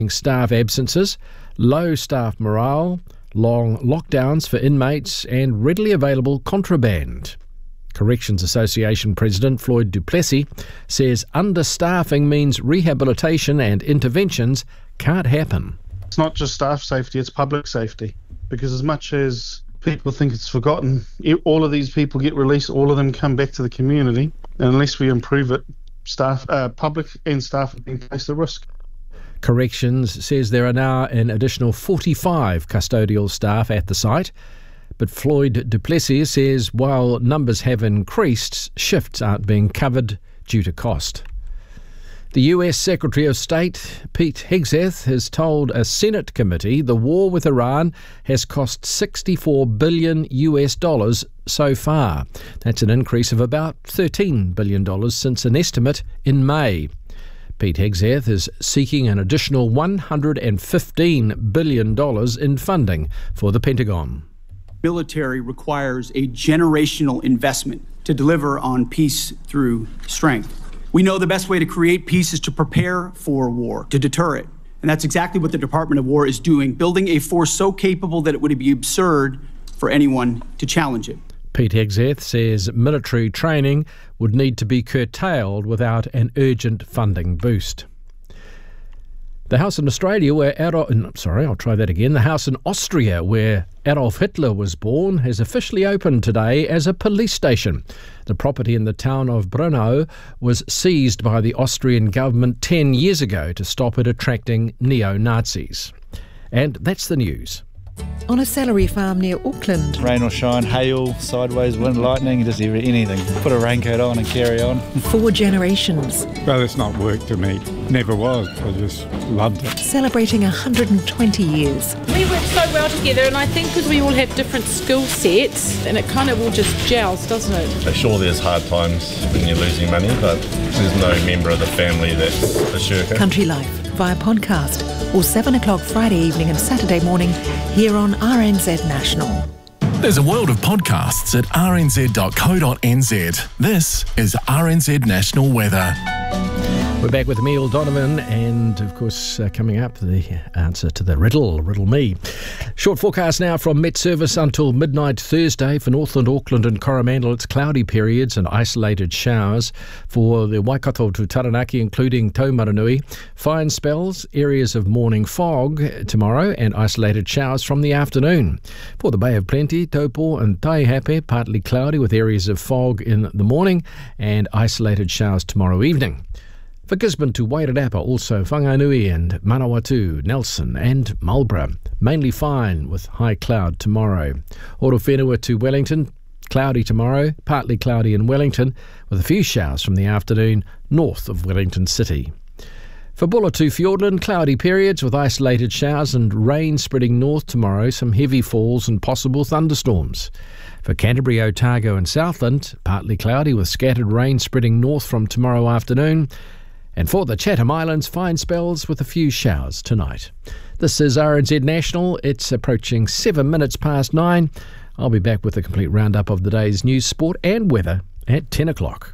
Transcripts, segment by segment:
Staff absences, low staff morale, long lockdowns for inmates and readily available contraband. Corrections Association President Floyd du Plessis says understaffing means rehabilitation and interventions can't happen. It's not just staff safety, it's public safety. Because as much as people think it's forgotten, all of these people get released, all of them come back to the community. And unless we improve it, public and staff are being placed at risk. Corrections says there are now an additional 45 custodial staff at the site. But Floyd du Plessis says while numbers have increased, shifts aren't being covered due to cost. The US Secretary of State, Pete Hegseth, has told a Senate committee the war with Iran has cost $64 billion so far. That's an increase of about $13 billion since an estimate in May. Pete Hegseth is seeking an additional $115 billion in funding for the Pentagon. Military requires a generational investment to deliver on peace through strength. We know the best way to create peace is to prepare for war, to deter it. And that's exactly what the Department of War is doing, building a force so capable that it would be absurd for anyone to challenge it. Pete Hegseth says military training would need to be curtailed without an urgent funding boost. The house in Australia where The house in Austria where Adolf Hitler was born has officially opened today as a police station. The property in the town of Brunau was seized by the Austrian government 10 years ago to stop it attracting neo-Nazis. And that's the news. On a celery farm near Auckland. Rain or shine, hail, sideways, wind, lightning, just anything. Put a raincoat on and carry on. 4 generations. Well, it's not work to me. Never was. I just loved it. Celebrating 120 years. We work so well together, and I think because we all have different skill sets, and it kind of all just gels, doesn't it? Sure, there's hard times when you're losing money, but there's no member of the family that's a shirker. Country Life via podcast or 7 o'clock Friday evening and Saturday morning here on RNZ National. There's a world of podcasts at rnz.co.nz. This is RNZ National Weather. We're back with Emile Donovan and, of course, coming up, the answer to the riddle me. Short forecast now from Met Service until midnight Thursday. For Northland, Auckland and Coromandel, it's cloudy periods and isolated showers. For the Waikato to Taranaki, including Taumaranui, fine spells, areas of morning fog tomorrow and isolated showers from the afternoon. For the Bay of Plenty, Taupo and Taihape, partly cloudy with areas of fog in the morning and isolated showers tomorrow evening. For Gisborne to Wairarapa, also Whanganui and Manawatu, Nelson and Marlborough, mainly fine with high cloud tomorrow. Orowhenua to Wellington, cloudy tomorrow, partly cloudy in Wellington, with a few showers from the afternoon north of Wellington City. For Bulla to Fiordland, cloudy periods with isolated showers and rain spreading north tomorrow, some heavy falls and possible thunderstorms. For Canterbury, Otago and Southland, partly cloudy with scattered rain spreading north from tomorrow afternoon. And for the Chatham Islands, fine spells with a few showers tonight. This is RNZ National. It's approaching 7 minutes past 9. I'll be back with a complete roundup of the day's news, sport and weather at 10 o'clock.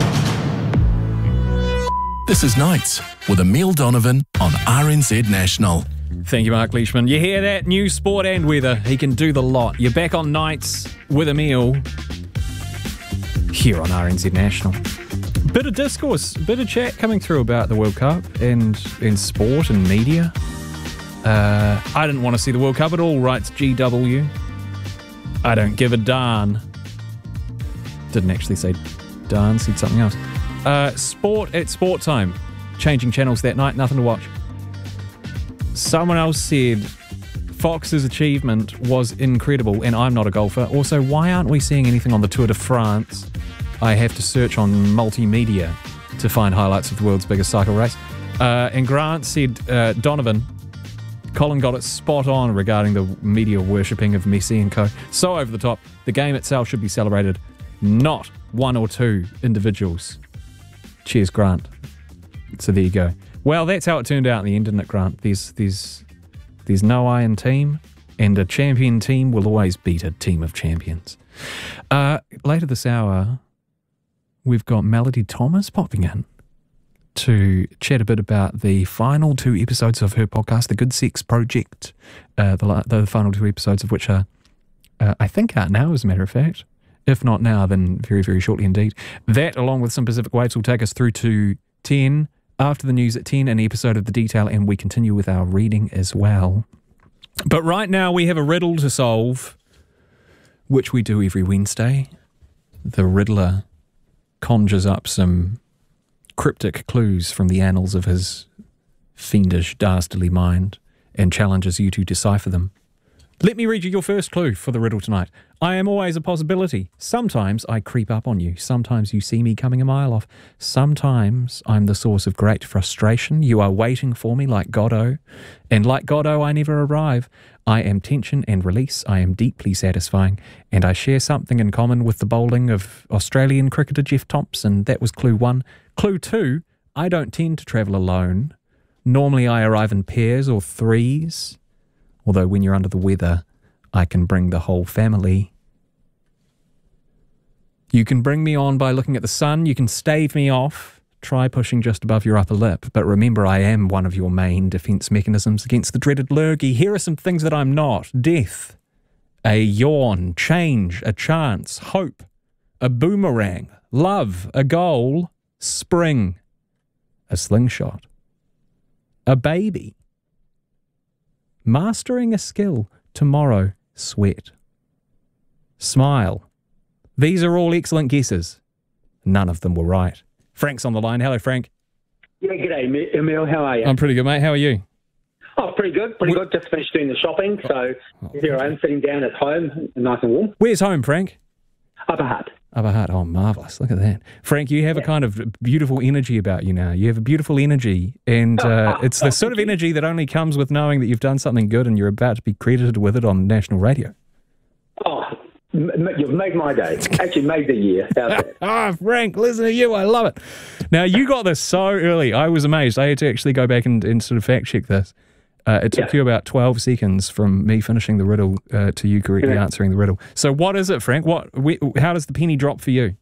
This is Nights with Emile Donovan on RNZ National. Thank you, Mark Leishman. You hear that? News, sport and weather. He can do the lot. You're back on Nights with Emile here on RNZ National. Bit of discourse, bit of chat coming through about the World Cup and sport and media. I didn't want to see the World Cup at all, writes GW. I don't give a darn. Didn't actually say darn, said something else. Sport at sport time. Changing channels that night, nothing to watch. Someone else said Fox's achievement was incredible, and I'm not a golfer. Also, why aren't we seeing anything on the Tour de France? I have to search on multimedia to find highlights of the world's biggest cycle race. And Grant said, Donovan, Colin got it spot on regarding the media worshipping of Messi and co. So over the top, the game itself should be celebrated, not one or two individuals. Cheers, Grant. So there you go. Well, that's how it turned out in the end, didn't it, Grant? There's no iron team, and a champion team will always beat a team of champions. Later this hour, we've got Melody Thomas popping in to chat a bit about the final 2 episodes of her podcast, The Good Sex Project. The final 2 episodes of which are, I think, out now, as a matter of fact. If not now, then very, very shortly indeed. That, along with some Pacific Waves, will take us through to 10. After the news at 10, an episode of The Detail, and we continue with our reading as well. But right now, we have a riddle to solve, which we do every Wednesday. The Riddler conjures up some cryptic clues from the annals of his fiendish, dastardly mind and challenges you to decipher them. Let me read you your first clue for the riddle tonight. I am always a possibility. Sometimes I creep up on you. Sometimes you see me coming a mile off. Sometimes I'm the source of great frustration. You are waiting for me like Godot. And like Godot, I never arrive. I am tension and release. I am deeply satisfying. And I share something in common with the bowling of Australian cricketer Jeff Thompson. That was clue 1. Clue 2, I don't tend to travel alone. Normally I arrive in pairs or threes. Although when you're under the weather, I can bring the whole family. You can bring me on by looking at the sun. You can stave me off. Try pushing just above your upper lip. But remember, I am one of your main defence mechanisms against the dreaded lurgy. Here are some things that I'm not. Death, a yawn, change, a chance, hope, a boomerang, love, a goal, spring, a slingshot, a baby, mastering a skill, tomorrow, sweat, smile. These are all excellent guesses. None of them were right. Frank's on the line. Hello, Frank. Yeah, g'day, Emil. How are you? I'm pretty good, mate. How are you? Oh, pretty good. Just finished doing the shopping, so here I am sitting down at home, nice and warm. Where's home, Frank? Upper Hutt. Upper Hutt. Oh, marvellous. Look at that. Frank, you have a kind of beautiful energy about you now. You have a beautiful energy, and it's the sort of energy that only comes with knowing that you've done something good and you're about to be credited with it on national radio. Oh, you've made my day. Actually made the year. How's that? Frank, listen to you. I love it. Now, you got this so early. I was amazed. I had to actually go back and sort of fact check this. It took you about 12 seconds from me finishing the riddle to you correctly answering the riddle. So what is it, Frank? How does the penny drop for you?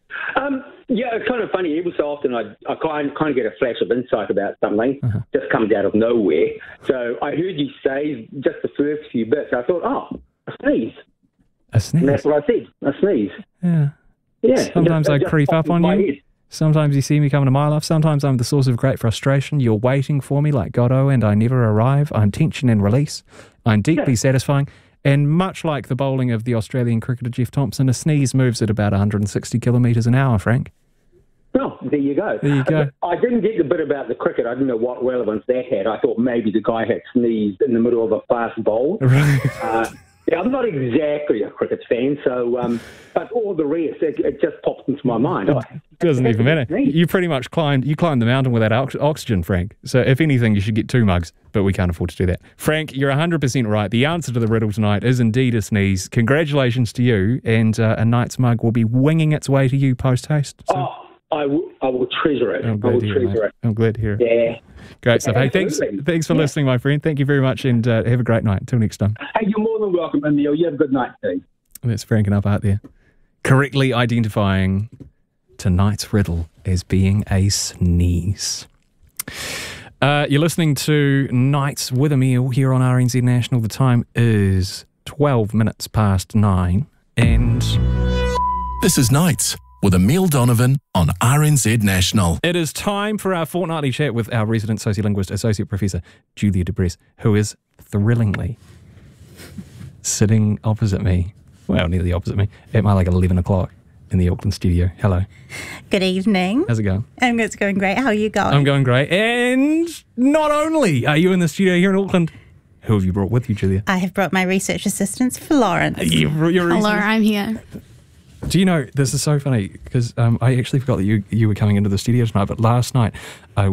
Yeah, it's kind of funny. Every so often I kind of get a flash of insight about something. Just comes out of nowhere. So I heard you say just the first few bits. I thought, a sneeze. A sneeze? And that's what I said, a sneeze. Yeah. Sometimes I creep up on you. Sometimes you see me coming a mile off. Sometimes I'm the source of great frustration. You're waiting for me like Godot and I never arrive. I'm tension and release. I'm deeply satisfying. And much like the bowling of the Australian cricketer Jeff Thompson, a sneeze moves at about 160 kilometres an hour, Frank. Oh, there you go. There you go. I didn't get the bit about the cricket. I didn't know what relevance that had. I thought maybe the guy had sneezed in the middle of a fast bowl. Right. Yeah, I'm not exactly a cricket fan, so but all the rest, it just popped into my mind. It doesn't even matter. You pretty much climbed the mountain without oxygen, Frank. So if anything, you should get 2 mugs, but we can't afford to do that. Frank, you're 100% right. The answer to the riddle tonight is indeed a sneeze. Congratulations to you, and a Knight's mug will be winging its way to you post-haste. So. I will treasure it. I'm glad to hear it. I'm glad to hear it. Yeah. Great stuff. Hey, thanks for listening, my friend. Thank you very much, and have a great night. Until next time. Hey, you're more than welcome, Emil. You have a good night, too. That's Frank and Up out there. Correctly identifying tonight's riddle as being a sneeze. You're listening to Nights with Emil here on RNZ National. The time is 12 minutes past 9, and this is Nights with Emil Donovan on RNZ National. It is time for our fortnightly chat with our resident sociolinguist, Associate Professor Julia Debress, who is thrillingly sitting opposite me, well, nearly opposite me, at my 11 o'clock in the Auckland studio. Hello. Good evening. How's it going? It's going great. How are you going? I'm going great. And not only are you in the studio here in Auckland, who have you brought with you, Julia? I have brought my research assistant, Florence. Hello, I'm here. Do you know, this is so funny, because I actually forgot that you were coming into the studio tonight, but last night we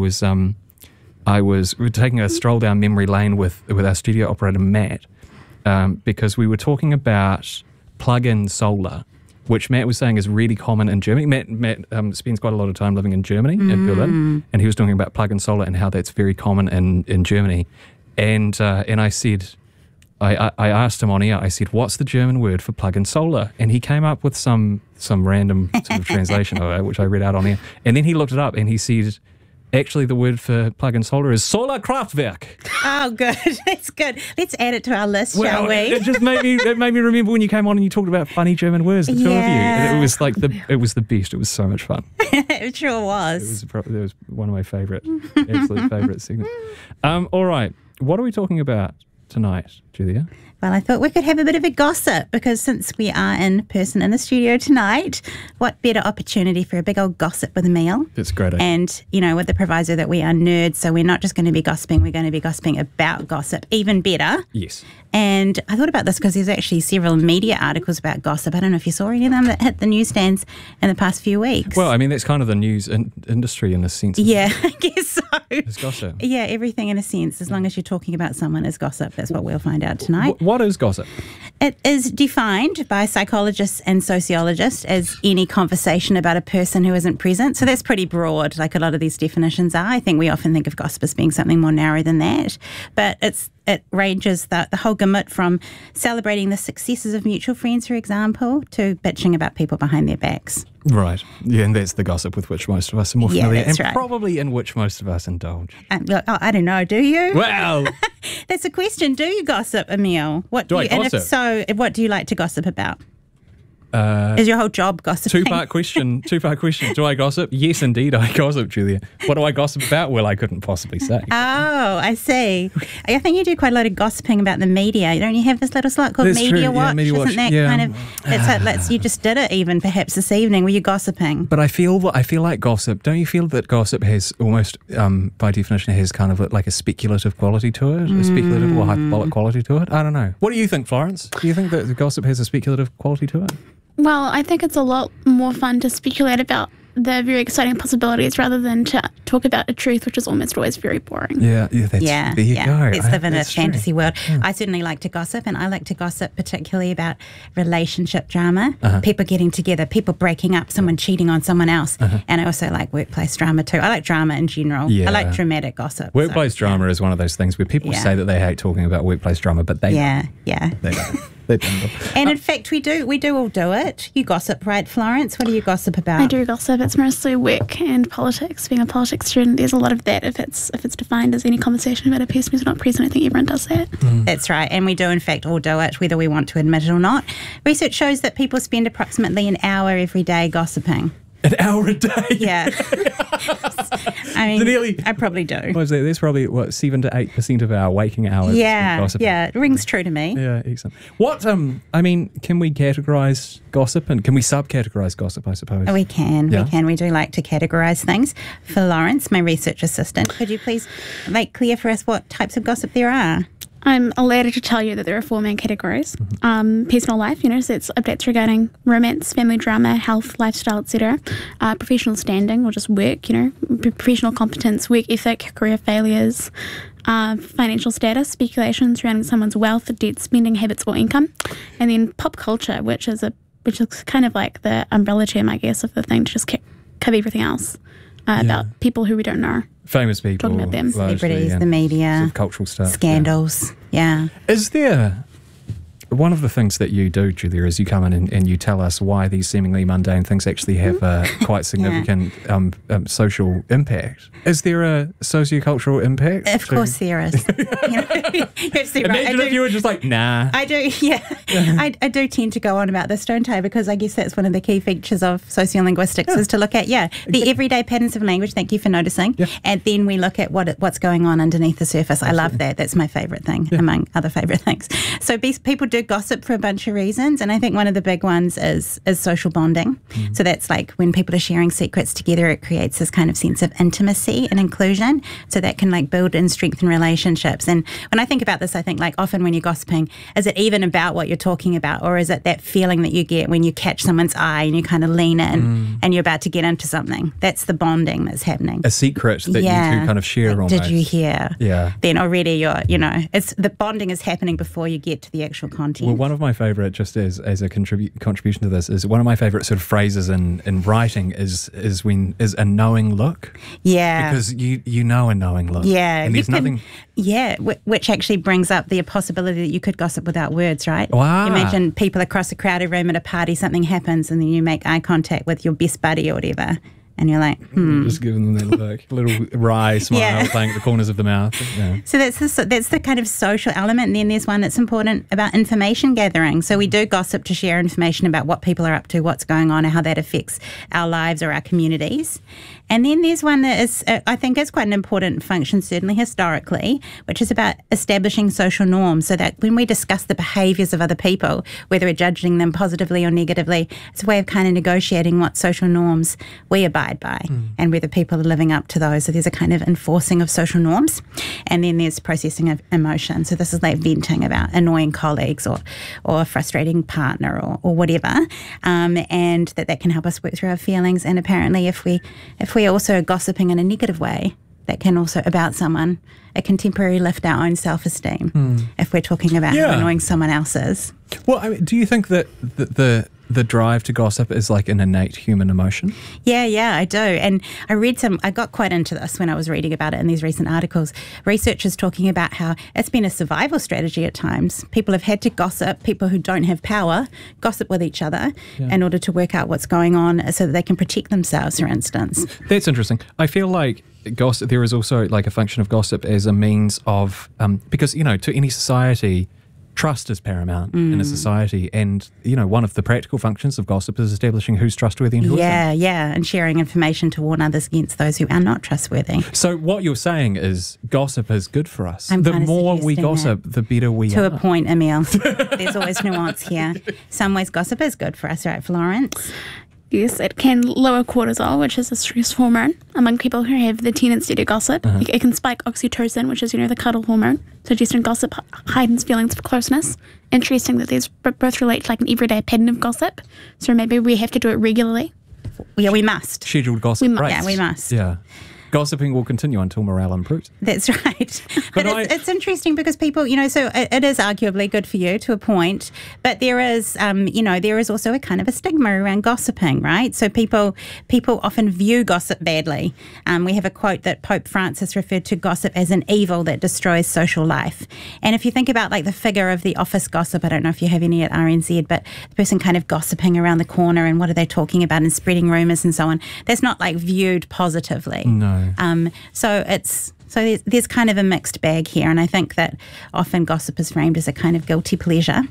were taking a stroll down memory lane with our studio operator, Matt, because we were talking about plug-in solar, which Matt was saying is really common in Germany. Matt spends quite a lot of time living in Germany, in Berlin, and he was talking about plug-in solar and how that's very common in Germany. And I said... I asked him on air, I said, what's the German word for plug-in solar? And he came up with some random sort of translation of it, which I read out on air. And then he looked it up and he said, Actually, the word for plug and solder is Solarkraftwerk. Oh, good. That's good. Let's add it to our list, shall we? It just made me remember when you came on and you talked about funny German words, the two of you. And it was like it was the best. It was so much fun. It sure was. It was one of my absolute favourite segments. All right. What are we talking about tonight, Julia? Well, I thought we could have a bit of a gossip because since we are in person in the studio tonight, what better opportunity for a big old gossip with a meal? That's great. And, with the proviso that we are nerds, so we're not just going to be gossiping, we're going to be gossiping about gossip. Even better. Yes. And I thought about this because there's actually several media articles about gossip. I don't know if you saw any of them that hit the newsstands in the past few weeks. Well, I mean, that's kind of the news industry in a sense. Yeah, I guess so. It's gossip. Yeah, everything in a sense, as long as you're talking about someone is gossip. That's what we'll find out tonight. What is gossip? It is defined by psychologists and sociologists as any conversation about a person who isn't present. So that's pretty broad, like a lot of these definitions are. I think we often think of gossip as being something more narrow than that. But it ranges the whole gamut from celebrating the successes of mutual friends, for example, to bitching about people behind their backs. Right. Yeah, and that's the gossip with which most of us are more familiar and right. Probably in which most of us indulge. I don't know, do you? Well. That's a question. Do you gossip, Emil? Do I gossip? And if so, what do you like to gossip about? Is your whole job gossiping? Two-part question. Do I gossip? Yes, indeed, I gossip, Julia. What do I gossip about? Well, I couldn't possibly say. Oh, I see. I think you do quite a lot of gossiping about the media. Don't you have this little slot called Media Watch? Media Watch. Isn't that kind of... you just did it even perhaps this evening. Were you gossiping? But I feel like gossip... Don't you feel that gossip has almost, by definition, has kind of like a speculative quality to it? A speculative or hyperbolic quality to it? I don't know. What do you think, Florence? Do you think that the gossip has a speculative quality to it? Well, I think it's a lot more fun to speculate about the very exciting possibilities rather than to talk about a truth, which is almost always very boring. There you go. Let's live in a fantasy world. Yeah. I certainly like to gossip, and I like to gossip particularly about relationship drama, people getting together, people breaking up, someone cheating on someone else, and I also like workplace drama too. I like drama in general. Yeah. I like dramatic gossip. Workplace drama is one of those things where people say that they hate talking about workplace drama, but they don't. They don't. And in fact, we do all do it. You gossip, right, Florence? What do you gossip about? I do gossip. It's mostly work and politics. Being a politics student, there's a lot of that. If it's defined as any conversation about a person who's not present, I think everyone does that. That's right. And we do, in fact, all do it, whether we want to admit it or not. Research shows that people spend approximately an hour every day gossiping. An hour a day? Yeah. I mean, I probably do. What is that? There's probably, 7 to 8% of our waking hours. Yeah, it rings true to me. Yeah, excellent. What, can we categorise gossip and can we subcategorise gossip, I suppose? We can. We do like to categorise things. For Lawrence, my research assistant, could you please make clear for us what types of gossip there are? I'm allowed to tell you that there are 4 main categories. Personal life, so it's updates regarding romance, family drama, health, lifestyle, etc. Professional standing, or just work, professional competence, work ethic, career failures, financial status, speculation surrounding someone's wealth, debt, spending habits, or income. And then pop culture, which is kind of like the umbrella term, I guess, of the thing to just cover everything else about people who we don't know. Famous people. Talking about them. Celebrities, the media. Sort of cultural stuff. Scandals. Yeah. Is there... One of the things that you do, Julia, is you come in and you tell us why these seemingly mundane things actually have a quite significant social impact. Is there a sociocultural impact? Of course there is. Imagine if you were just like, nah. I do, yeah. I do tend to go on about this, don't I? Because I guess that's one of the key features of sociolinguistics is to look at, the everyday patterns of language, thank you for noticing, and then we look at what's going on underneath the surface. I love that. That's my favourite thing, among other favourite things. So people do gossip for a bunch of reasons, and I think one of the big ones is social bonding. So that's like when people are sharing secrets together, it creates this kind of sense of intimacy and inclusion, so that can build and strengthen relationships. And when I think about this, I think often when you're gossiping, is it even about what you're talking about, or is it that feeling that you get when you catch someone's eye and you kind of lean in and you're about to get into something? That's the bonding that's happening. A secret that you two kind of share almost. Did you hear? Yeah. Then already it's the bonding is happening before you get to the actual content. Well, one of my favourite, just as a contribution to this, is one of my favourite sort of phrases in writing is a knowing look. Yeah. Because you know a knowing look. Yeah. And there's nothing... Yeah, which actually brings up the possibility that you could gossip without words, right? Wow. Imagine people across a crowded room at a party, something happens, and then you make eye contact with your best buddy or whatever. And you're like, Just giving them that look, little wry smile playing at the corners of the mouth. Yeah. So that's the kind of social element. And then there's one that's important about information gathering. So we do gossip to share information about what people are up to, what's going on, and how that affects our lives or our communities. And then there's one that is, I think, is quite an important function, certainly historically, which is about establishing social norms, so that when we discuss the behaviours of other people, whether we're judging them positively or negatively, it's a way of kind of negotiating what social norms we abide by and whether people are living up to those. So there's a kind of enforcing of social norms. And then there's processing of emotion. So this is like venting about annoying colleagues or a frustrating partner or whatever, and that can help us work through our feelings. And apparently if we also are gossiping in a negative way, that can also about someone, it can temporarily lift our own self-esteem if we're talking about how annoying someone else is. Well, I mean, do you think that the drive to gossip is like an innate human emotion? Yeah, I do. And I got quite into this when I was reading about it in these recent articles. Researchers talking about how it's been a survival strategy at times. People have had to gossip, people who don't have power, gossip with each other in order to work out what's going on so that they can protect themselves, for instance. That's interesting. I feel like gossip, there is also like a function of gossip as a means of, because, to any society, trust is paramount in a society, and one of the practical functions of gossip is establishing who's trustworthy and who isn't. And sharing information to warn others against those who are not trustworthy. So what you're saying is gossip is good for us. The more we gossip, the better we are. To a point, Emil. There's always nuance here. Some ways gossip is good for us, right, Florence? Yes, it can lower cortisol, which is a stress hormone, among people who have the tendency to gossip. It can spike oxytocin, which is, the cuddle hormone. Suggesting gossip heightens feelings of closeness. Interesting that these both relate to like an everyday pattern of gossip. So maybe we have to do it regularly. Yeah, we must. Scheduled gossip. Yeah, we must. Yeah. Gossiping will continue until morale improves. That's right. But it's interesting because people, so it is arguably good for you to a point, but there is, there is also a kind of a stigma around gossiping, right? So people often view gossip badly. We have a quote that Pope Francis referred to gossip as an evil that destroys social life. And if you think about like the figure of the office gossip, I don't know if you have any at RNZ, but the person kind of gossiping around the corner and what are they talking about and spreading rumours and so on, that's not like viewed positively. No. So there's kind of a mixed bag here, and I think that often gossip is framed as a kind of guilty pleasure,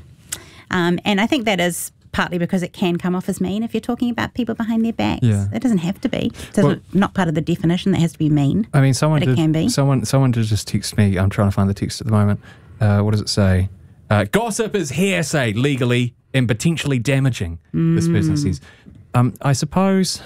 and I think that is partly because it can come off as mean if you're talking about people behind their backs. Yeah. It doesn't have to be. It's not part of the definition that has to be mean. I mean, someone can be. Someone did just text me. I'm trying to find the text at the moment. What does it say? Gossip is hearsay, legally and potentially damaging. This person says. I suppose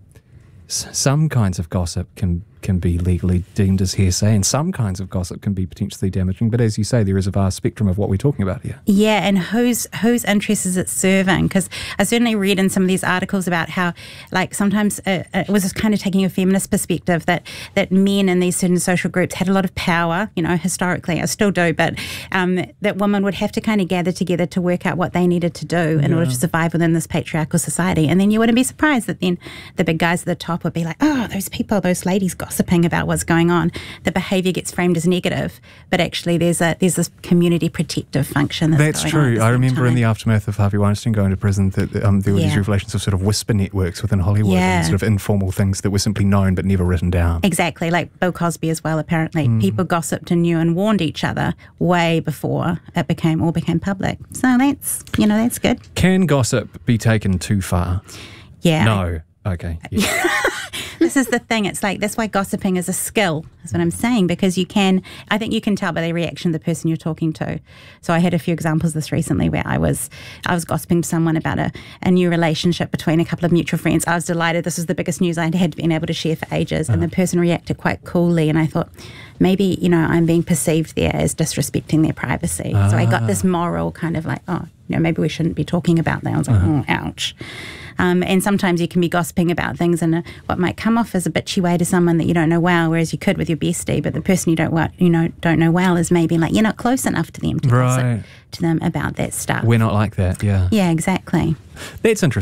some kinds of gossip can be legally deemed as hearsay, and some kinds of gossip can be potentially damaging. But as you say, there is a vast spectrum of what we're talking about here. Yeah, and whose interest is it serving? Because I certainly read in some of these articles about how, like, sometimes it was just kind of taking a feminist perspective that men in these certain social groups had a lot of power, historically, I still do, but that women would have to kind of gather together to work out what they needed to do in order to survive within this patriarchal society. And then you wouldn't be surprised that then the big guys at the top would be like, oh, those ladies gossiping about what's going on. The behaviour gets framed as negative, but actually there's this community protective function that's true. going on at the I same remember time. in the aftermath of Harvey Weinstein going to prison that there were these revelations of sort of whisper networks within Hollywood and sort of informal things that were simply known but never written down. Exactly, like Bill Cosby as well, apparently. People gossiped and knew and warned each other way before it became public. So that's good. Can gossip be taken too far? Yeah. No. Okay. Yeah. This is the thing. It's like, that's why gossiping is a skill, is what I'm saying, because I think you can tell by the reaction of the person you're talking to. So I had a few examples this recently where I was gossiping to someone about a new relationship between a couple of mutual friends. I was delighted. This was the biggest news I had been able to share for ages. And the person reacted quite coolly. And I thought, maybe, I'm being perceived there as disrespecting their privacy. So I got this moral kind of like, maybe we shouldn't be talking about that. I was like, oh, ouch. And sometimes you can be gossiping about things in what might come off as a bitchy way to someone that you don't know well, whereas you could with your bestie, but the person you don't know well is maybe like you're not close enough to them to gossip to them about that stuff. We're not like that, yeah. Yeah, exactly. That's interesting.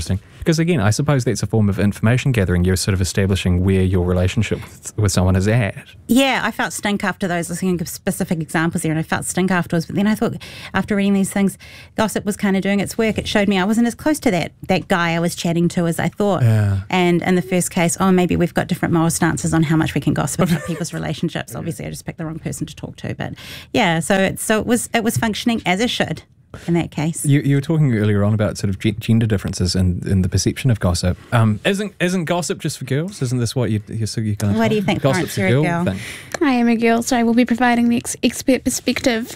Because again, I suppose that's a form of information gathering. You're sort of establishing where your relationship with someone is at. Yeah, I felt stink after those. I was thinking of specific examples there, and I felt stink afterwards. But then I thought, after reading these things, gossip was kind of doing its work. It showed me I wasn't as close to that guy I was chatting to as I thought. Yeah. And in the first case, maybe we've got different moral stances on how much we can gossip about people's relationships. Obviously, I just picked the wrong person to talk to. But yeah, so it was functioning as it should. In that case, you were talking earlier on about sort of gender differences in the perception of gossip. Isn't gossip just for girls? Isn't this what you're kind of? What do you think, Florence? You're a girl. Thing? I am a girl, so I will be providing the expert perspective.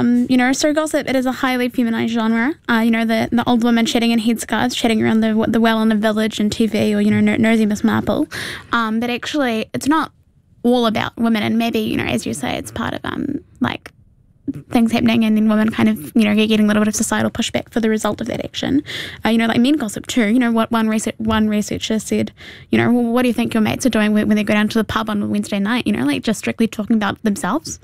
So gossip, it is a highly feminized genre. The old woman chatting in headscarves, chatting around the well in the village and TV, or nosy Miss Marple. But actually, it's not all about women, and maybe as you say, it's part of things happening, and then women kind of getting a little bit of societal pushback for the result of that action. Like men gossip too. What one researcher said, what do you think your mates are doing when they go down to the pub on a Wednesday night? Just strictly talking about themselves.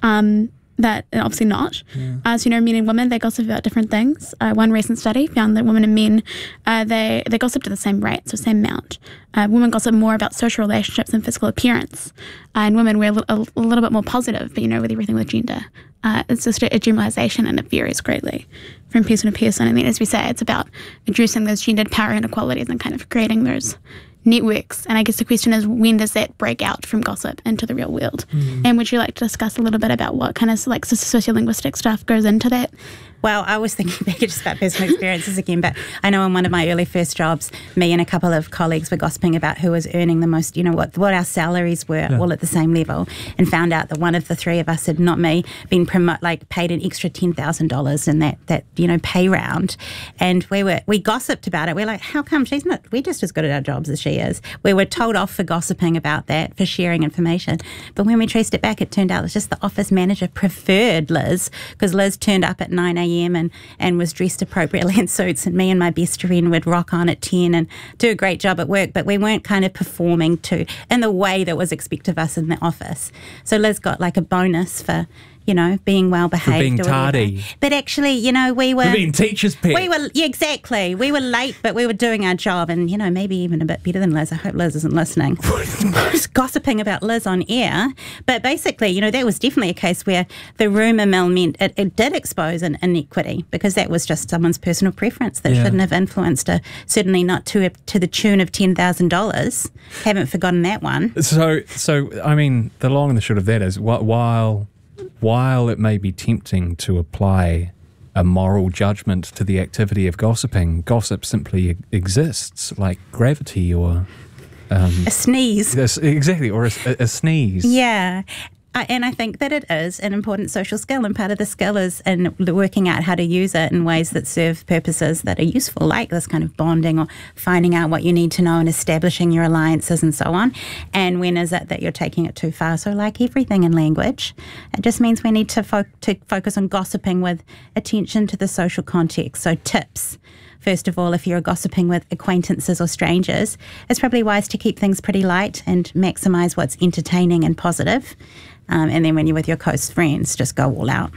That obviously not. Yeah. So men and women, they gossip about different things. One recent study found that women and men, they gossip to the same rate, so same amount. Women gossip more about social relationships and physical appearance, and women were a little bit more positive. But with everything with gender, it's just a generalisation, and it varies greatly from person to person. And then, as we say, it's about addressing those gendered power inequalities and kind of creating those networks. And I guess the question is, when does that break out from gossip into the real world? And would you like to discuss a little bit about what kind of sociolinguistic stuff goes into that? Well, I was thinking back just about personal experiences again, but I know in one of my early first jobs, me and a couple of colleagues were gossiping about who was earning the most, what our salaries were, all at the same level, and found out that one of the three of us had, not me, been paid an extra $10,000 in that pay round. And we gossiped about it. We're like, how come we're just as good at our jobs as she is. We were told off for gossiping about that, for sharing information. But when we traced it back, it turned out it was just the office manager preferred Liz, because Liz turned up at 9 a.m. and was dressed appropriately in suits, and me and my best friend would rock on at 10 and do a great job at work, but we weren't kind of performing in the way that was expected of us in the office. So Liz got like a bonus for being well behaved. For being tardy. But actually, we were... For being teacher's pet. Exactly. We were late, but we were doing our job, and, maybe even a bit better than Liz. I hope Liz isn't listening. Just gossiping about Liz on air. But basically, that was definitely a case where the rumour mill meant it did expose an inequity, because that was just someone's personal preference that shouldn't have influenced her, certainly not to the tune of $10,000. Haven't forgotten that one. So I mean, the long and the short of that is, while it may be tempting to apply a moral judgment to the activity of gossiping, gossip simply exists, like gravity or... a sneeze. Exactly, or a sneeze. Yeah. And I think that it is an important social skill, and part of the skill is in working out how to use it in ways that serve purposes that are useful, like this kind of bonding or finding out what you need to know and establishing your alliances and so on. And when is it that you're taking it too far? So like everything in language, it just means we need to focus on gossiping with attention to the social context. So tips. First of all, if you're gossiping with acquaintances or strangers, it's probably wise to keep things pretty light and maximise what's entertaining and positive. And then when you're with your close friends, just go all out.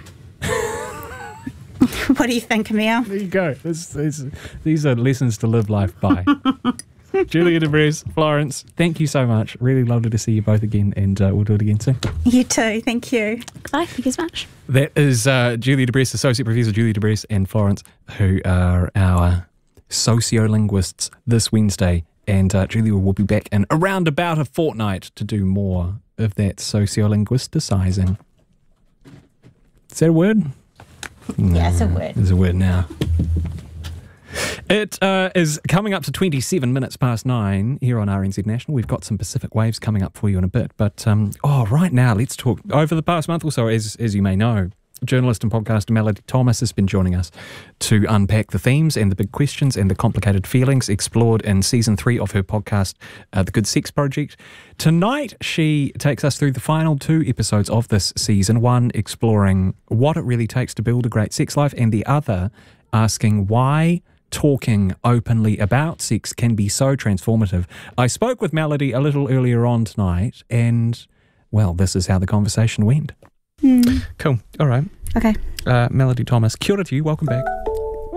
What do you think, Camille? There you go. These are lessons to live life by. Julia de Vries, Florence, thank you so much. Really lovely to see you both again, and we'll do it again soon. You too. Thank you. Goodbye. Thank you so much. That is Julia de Vries, Associate Professor Julia de Vries, and Florence, who are our sociolinguists this Wednesday. And Julia will be back in around about a fortnight to do more of that sociolinguisticizing. Is that a word? Yeah, it's a word. It's a word now. It is coming up to 27 minutes past 9 here on RNZ National. We've got some Pacific Waves coming up for you in a bit. But right now, let's talk. Over the past month or so, as you may know, journalist and podcaster Melody Thomas has been joining us to unpack the themes and the big questions and the complicated feelings explored in Season 3 of her podcast, The Good Sex Project. Tonight, she takes us through the final 2 episodes of this season, one exploring what it really takes to build a great sex life, and the other asking why talking openly about sex can be so transformative. I spoke with Melody a little earlier on tonight, and, well, this is how the conversation went. Cool. All right. Okay. Melody Thomas, kia ora to you. Welcome back.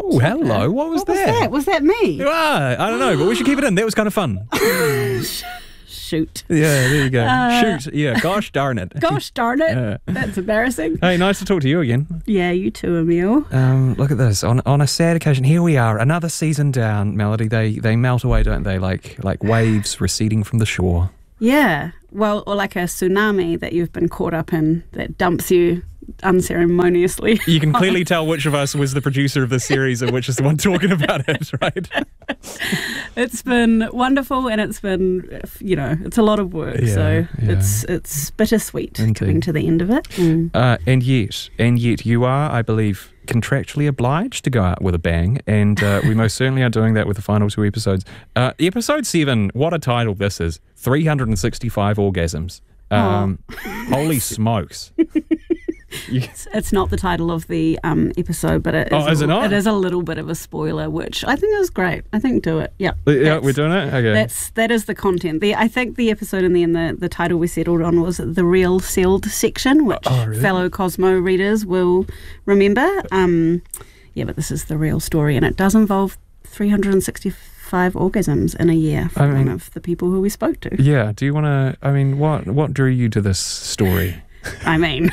Oh, hello. What was that? Was that me? I don't know, but we should keep it in. That was kind of fun. Shoot. Yeah, there you go. Shoot. Yeah, gosh darn it. Gosh darn it. Yeah. That's embarrassing. Hey, nice to talk to you again. Yeah, you too, Emil. Look at this. On a sad occasion, here we are, another season down, Melody. They melt away, don't they? Like waves receding from the shore. Yeah. Well, or like a tsunami that you've been caught up in that dumps you unceremoniously. You can clearly tell which of us was the producer of this series and which is the one talking about it, right? It's been wonderful, and it's been, it's a lot of work. Yeah, it's bittersweet coming to the end of it. And yet you are, I believe, contractually obliged to go out with a bang, and we most certainly are doing that with the final 2 episodes. Episode 7, what a title this is. 365 orgasms. Holy smokes. It's not the title of the episode, but it is, is it not? It is a little bit of a spoiler, which I think is great. I think do it. Yeah. Yeah, we're doing it? Okay. That is the content. I think the episode in the end, the title we settled on was the real sealed section, which really? fellow Cosmo readers will remember. But this is the real story, and it does involve 365 orgasms in a year for one of the people who we spoke to. Yeah. Do you want to, what drew you to this story? Emil.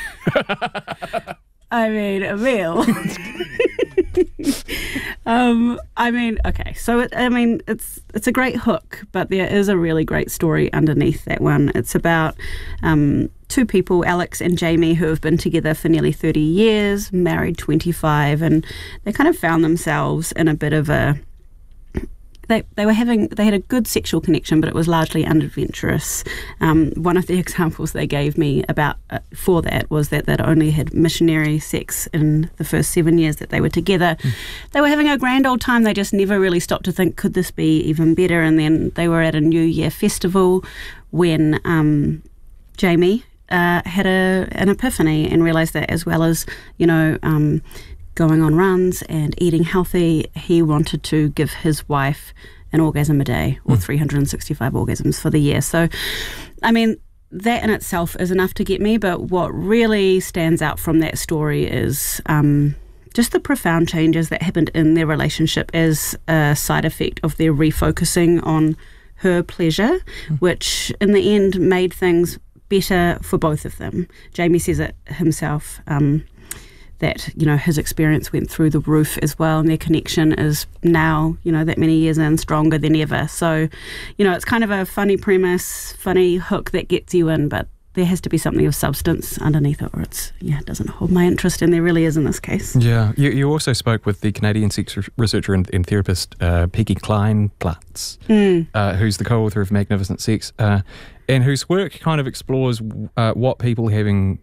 Okay. So it's a great hook, but there is a really great story underneath that one. It's about two people, Alex and Jamie, who have been together for nearly 30 years, married 25, and they kind of found themselves in a bit of a. They had a good sexual connection, but it was largely unadventurous. One of the examples they gave me for that was that they'd only had missionary sex in the first 7 years that they were together. They were having a grand old time. They just never really stopped to think, could this be even better? And then they were at a New Year festival when Jamie had an epiphany and realised that as well as, going on runs and eating healthy, he wanted to give his wife an orgasm a day, or 365 orgasms for the year. So, that in itself is enough to get me, but what really stands out from that story is just the profound changes that happened in their relationship as a side effect of their refocusing on her pleasure, which in the end made things better for both of them. Jamie says it himself, that his experience went through the roof as well, and their connection is now that many years in stronger than ever. So it's kind of a funny premise, funny hook that gets you in, but there has to be something of substance underneath it, or it doesn't hold my interest, and there really is in this case. Yeah, you also spoke with the Canadian sex researcher and therapist Peggy Klein-Platz, who's the co-author of Magnificent Sex, and whose work kind of explores what people having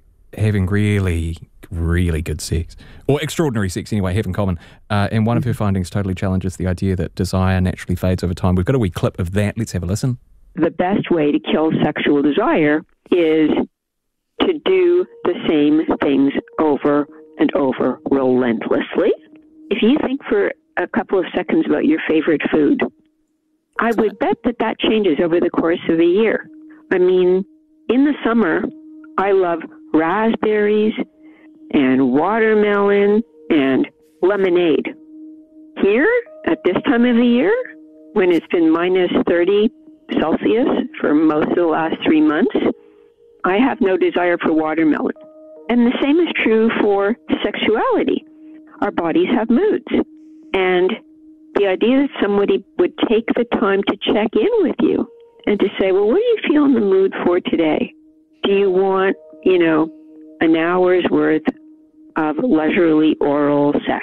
really good sex, or extraordinary sex anyway, have in common. And one of her findings totally challenges the idea that desire naturally fades over time. We've got a wee clip of that. Let's have a listen. The best way to kill sexual desire is to do the same things over and over relentlessly. If you think for a couple of seconds about your favorite food, I would bet that changes over the course of a year. In the summer, I love raspberries and watermelon and lemonade. Here, at this time of the year, when it's been minus 30 Celsius for most of the last 3 months, I have no desire for watermelon. And the same is true for sexuality. Our bodies have moods. And the idea that somebody would take the time to check in with you and to say, well, what do you feel in the mood for today? Do you want, an hour's worth of leisurely oral sex?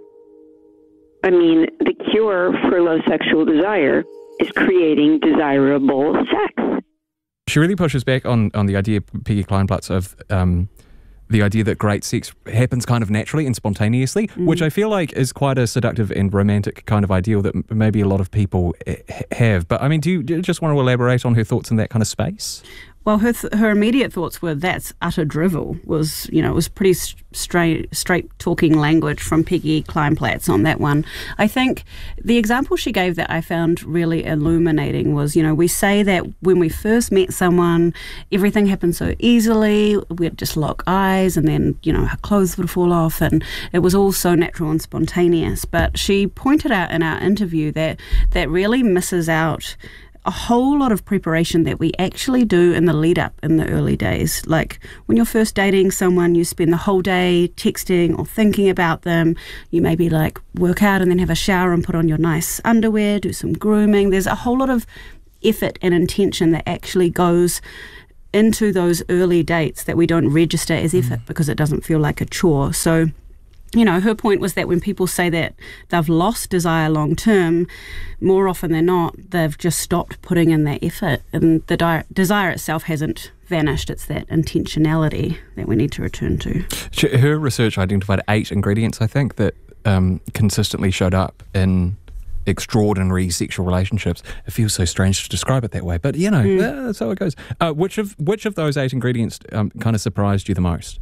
The cure for low sexual desire is creating desirable sex. She really pushes back on the idea, Peggy Klein-Platz, of the idea that great sex happens kind of naturally and spontaneously, which I feel like is quite a seductive and romantic kind of ideal that maybe a lot of people have. But do you just want to elaborate on her thoughts in that kind of space? Well, her immediate thoughts were that's utter drivel. It was pretty straight talking language from Peggy Kleinplatz on that one. I think the example she gave that I found really illuminating was, we say that when we first met someone, everything happened so easily. We'd just lock eyes and then, our clothes would fall off and it was all so natural and spontaneous. But she pointed out in our interview that really misses out a whole lot of preparation that we actually do in the lead up in the early days. Like when you're first dating someone, you spend the whole day texting or thinking about them. You maybe work out and then have a shower and put on your nice underwear, do some grooming. There's a whole lot of effort and intention that actually goes into those early dates that we don't register as effort because it doesn't feel like a chore. So, her point was that when people say that they've lost desire long term, more often than not, they've just stopped putting in that effort. And the desire itself hasn't vanished. It's that intentionality that we need to return to. Her research identified 8 ingredients, I think, that consistently showed up in extraordinary sexual relationships. It feels so strange to describe it that way, but that's how it goes. Which of those 8 ingredients kind of surprised you the most?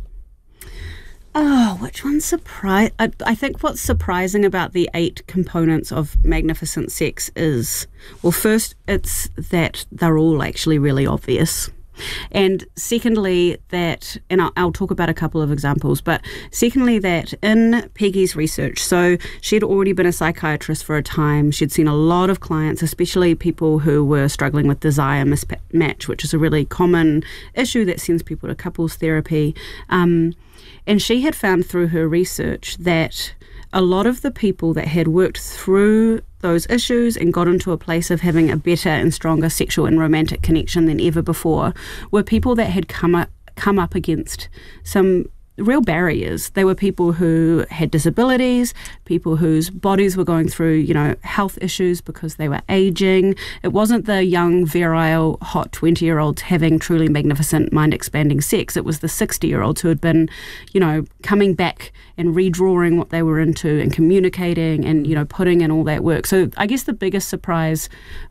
Oh, which one surprised? I think what's surprising about the 8 components of magnificent sex is, well, first, it's that they're all actually really obvious. And secondly, that, and I'll talk about a couple of examples, but secondly, that in Peggy's research, so she'd already been a psychiatrist for a time. She'd seen a lot of clients, especially people who were struggling with desire mismatch, which is a really common issue that sends people to couples therapy. And she had found through her research that a lot of the people that had worked through those issues and got into a place of having a better and stronger sexual and romantic connection than ever before were people that had come up against some real barriers. They were people who had disabilities, people whose bodies were going through, health issues because they were aging. It wasn't the young, virile, hot 20-year-olds having truly magnificent, mind-expanding sex. It was the 60-year-olds who had been, coming back and redrawing what they were into and communicating and, putting in all that work. So I guess the biggest surprise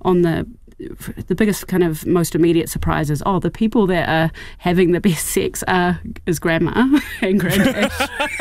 the biggest kind of most immediate surprise is, the people that are having the best sex is grandma and granddad.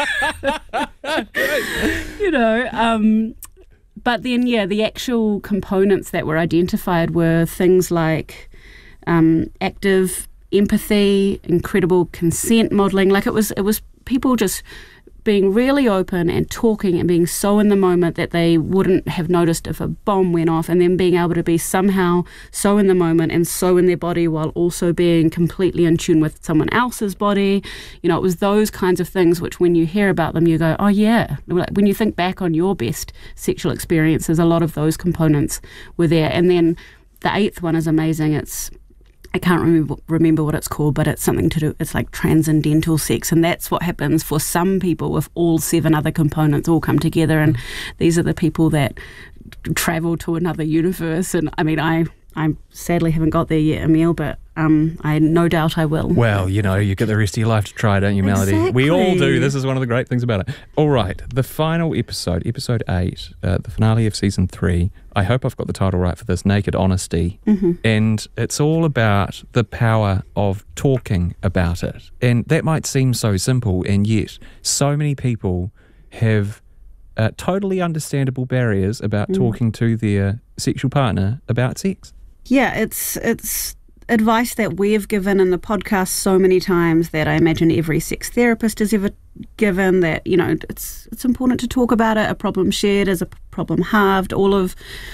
But then, the actual components that were identified were things like active empathy, incredible consent modelling. Like it was people just being really open and talking and being so in the moment that they wouldn't have noticed if a bomb went off, and then being able to be somehow so in the moment and so in their body while also being completely in tune with someone else's body. It was those kinds of things which when you hear about them you go, oh yeah. When you think back on your best sexual experiences, a lot of those components were there. And then the 8th one is amazing. I can't remember what it's called, but it's something to do, it's like transcendental sex, and that's what happens for some people if all 7 other components all come together, and these are the people that travel to another universe. And I mean, I sadly haven't got there yet, Emil, but I no doubt I will. Well, you get the rest of your life to try, don't you, Melody? Exactly. We all do. This is one of the great things about it. All right, the final episode 8, the finale of season 3. I hope I've got the title right for this, Naked Honesty. Mm-hmm. And it's all about the power of talking about it. And that might seem so simple, and yet so many people have totally understandable barriers about talking to their sexual partner about sex. Yeah, it's advice that we've given in the podcast so many times that I imagine every sex therapist has ever given, that it's important to talk about it. A problem shared is a problem halved. All of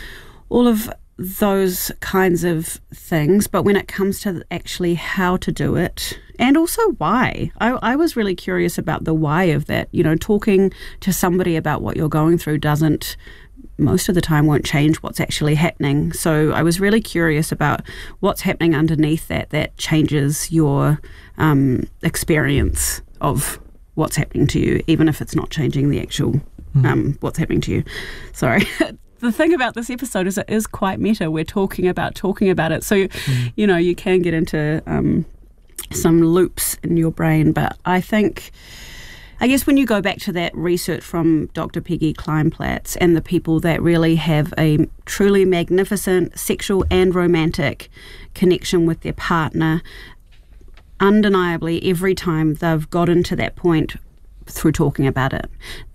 those kinds of things. But when it comes to actually how to do it, and also why, I was really curious about the why of that. Talking to somebody about what you're going through most of the time won't change what's actually happening. So I was really curious about what's happening underneath that changes your experience of what's happening to you, even if it's not changing the actual what's happening to you. Sorry. The thing about this episode is it is quite meta. We're talking about it. So, you can get into some loops in your brain. But I guess when you go back to that research from Dr. Peggy Kleinplatz and the people that really have a truly magnificent sexual and romantic connection with their partner, undeniably, every time they've gotten to that point through talking about it,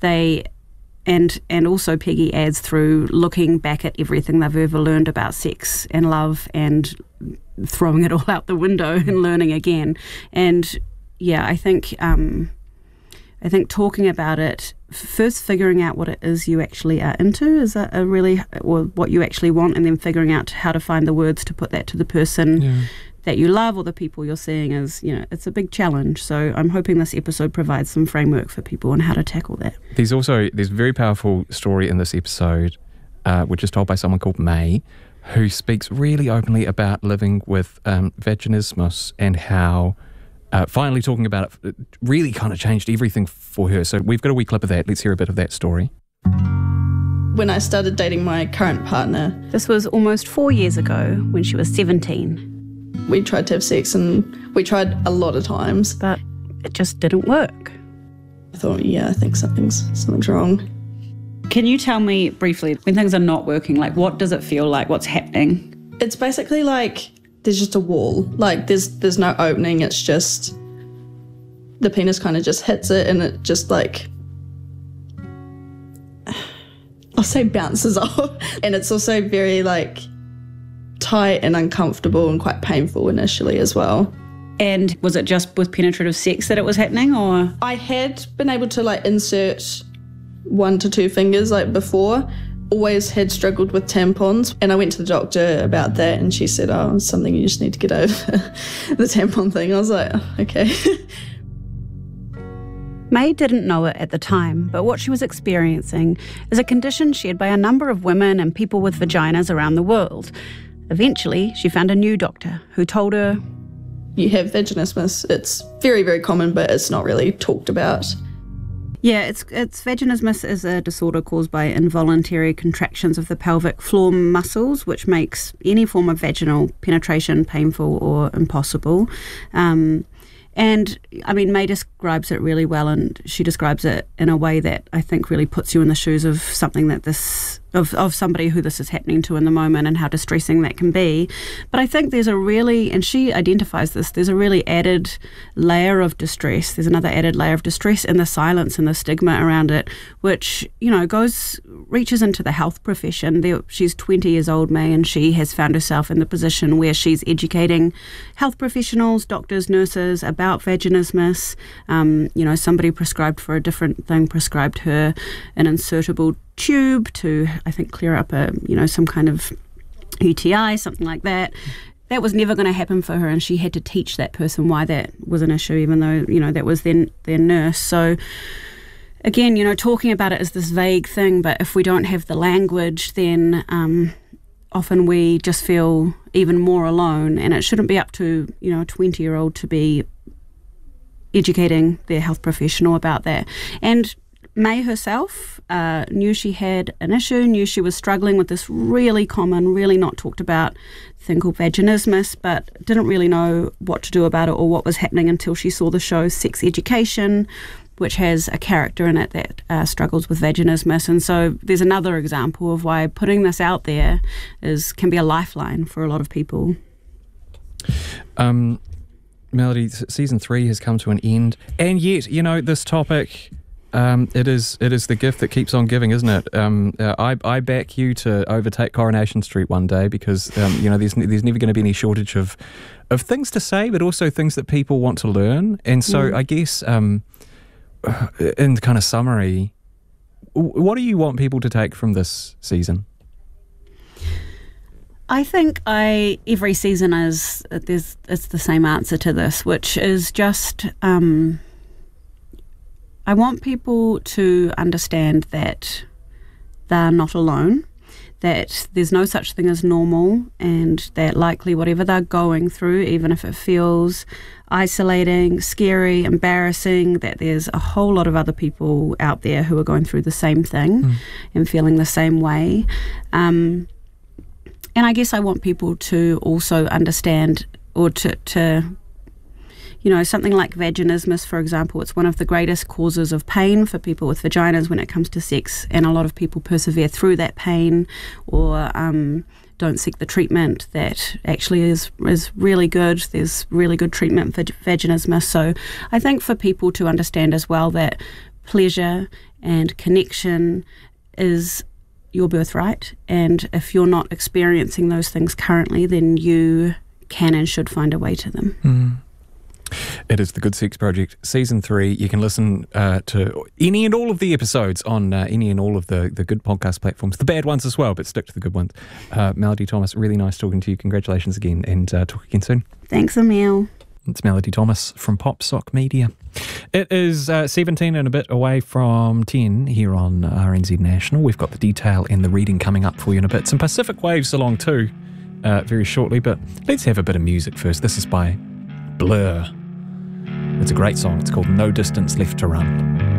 and also Peggy adds through looking back at everything they've ever learned about sex and love and throwing it all out the window and learning again. And yeah, I think talking about it, first figuring out what it is you actually are into is or what you actually want, and then figuring out how to find the words to put that to the person that you love or the people you're seeing is, it's a big challenge. So I'm hoping this episode provides some framework for people on how to tackle that. There's a very powerful story in this episode, which is told by someone called May, who speaks really openly about living with vaginismus and how finally talking about it really kind of changed everything for her. So we've got a wee clip of that. Let's hear a bit of that story. When I started dating my current partner. This was almost 4 years ago when she was 17. We tried to have sex and we tried a lot of times. But it just didn't work. I thought, I think something's wrong. Can you tell me briefly, when things are not working, like what does it feel like? What's happening? It's basically like there's just a wall. Like there's no opening. It's just the penis kind of just hits it and it just like, I'll say bounces off. And it's also very like tight and uncomfortable and quite painful initially as well. And was it just with penetrative sex that it was happening, or? I had been able to like insert 1 to 2 fingers like before, always had struggled with tampons, and I went to the doctor about that and she said, it's something you just need to get over, the tampon thing. I was like, okay. May didn't know it at the time, but what she was experiencing is a condition shared by a number of women and people with vaginas around the world. Eventually, she found a new doctor who told her, you have vaginismus. It's very, very common, but it's not really talked about. Yeah, it's vaginismus is a disorder caused by involuntary contractions of the pelvic floor muscles, which makes any form of vaginal penetration painful or impossible. And I mean, May describes it really well, and she describes it in a way that I think really puts you in the shoes of something that of somebody who this is happening to in the moment and how distressing that can be. But I think there's and she identifies this, there's a really added layer of distress. There's another added layer of distress in the silence and the stigma around it, which, reaches into the health profession. She's 20 years old, May, and she has found herself in the position where she's educating health professionals, doctors, nurses about vaginismus. Somebody prescribed for a different thing, prescribed her an insertable tube to, I think, clear up some kind of UTI, something like that. That was never going to happen for her, and she had to teach that person why that was an issue, even though, that was their nurse. So again, talking about it as this vague thing, but if we don't have the language, then often we just feel even more alone, and it shouldn't be up to, a 20-year-old to be educating their health professional about that. And May herself knew she had an issue, knew she was struggling with this really common, really not talked about thing called vaginismus, but didn't really know what to do about it or what was happening until she saw the show Sex Education, which has a character in it that struggles with vaginismus. And so there's another example of why putting this out there can be a lifeline for a lot of people. Melody, season 3 has come to an end, and yet, this topic, it is the gift that keeps on giving, isn't it? I back you to overtake Coronation Street one day because there's never going to be any shortage of things to say, but also things that people want to learn. And so I guess in kind of summary, what do you want people to take from this season? I think every season it's the same answer to this, which is just I want people to understand that they're not alone, that there's no such thing as normal, and that likely whatever they're going through, even if it feels isolating, scary, embarrassing, that there's a whole lot of other people out there who are going through the same thing and feeling the same way. And I guess I want people to also understand, or to something like vaginismus, for example, it's one of the greatest causes of pain for people with vaginas when it comes to sex, and a lot of people persevere through that pain or don't seek the treatment that actually is really good. There's really good treatment for vaginismus. So I think for people to understand as well that pleasure and connection is your birthright, and if you're not experiencing those things currently, then you can and should find a way to them. It is the Good Sex Project, Season 3. You can listen to any and all of the episodes on any and all of the good podcast platforms, the bad ones as well, but stick to the good ones. Melody Thomas, really nice talking to you. Congratulations again, and talk again soon. Thanks, Emil. It's Melody Thomas from Pop Sock Media. It is 17 and a bit away from 10 here on RNZ National. We've got the detail and the reading coming up for you in a bit. Some Pacific Waves along too very shortly, but let's have a bit of music first. This is by Blur. It's a great song. It's called No Distance Left to Run.